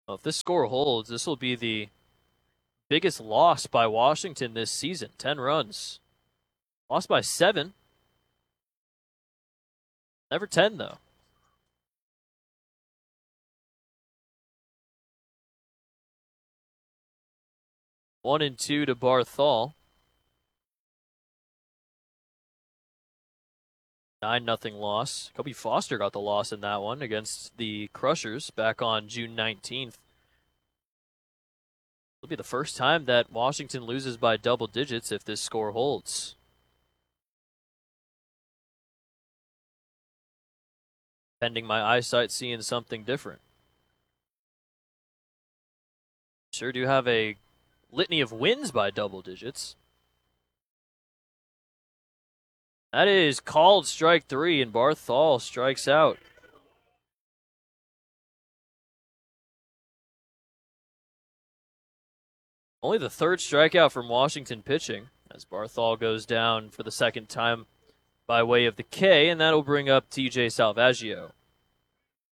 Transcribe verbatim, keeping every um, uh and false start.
Well, if this score holds, this will be the biggest loss by Washington this season. Ten runs. Lost by seven. Never ten, though. One and two to Barthol. Nine nothing loss. Kobe Foster got the loss in that one against the Crushers back on June nineteenth. It'll be the first time that Washington loses by double digits if this score holds. Pending my eyesight seeing something different. Sure do have a litany of wins by double digits. That is called strike three, and Barthol strikes out. Only the third strikeout from Washington pitching as Barthol goes down for the second time by way of the K, and that'll bring up T J Salvaggio.